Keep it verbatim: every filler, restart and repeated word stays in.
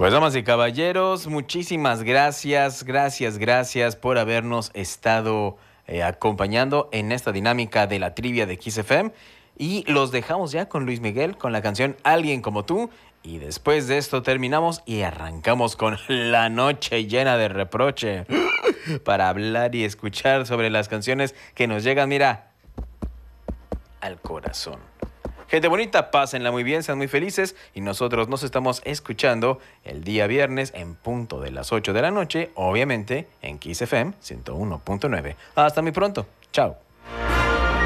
Pues damas y caballeros, muchísimas gracias, gracias, gracias por habernos estado eh, acompañando en esta dinámica de la trivia de Kiss F M. Y los dejamos ya con Luis Miguel, con la canción Alguien como tú. Y después de esto terminamos y arrancamos con La Noche Llena de Reproche para hablar y escuchar sobre las canciones que nos llegan, mira, al corazón. Gente bonita, pásenla muy bien, sean muy felices y nosotros nos estamos escuchando el día viernes en punto de las ocho de la noche, obviamente en Kiss F M ciento uno punto nueve. Hasta muy pronto. Chao.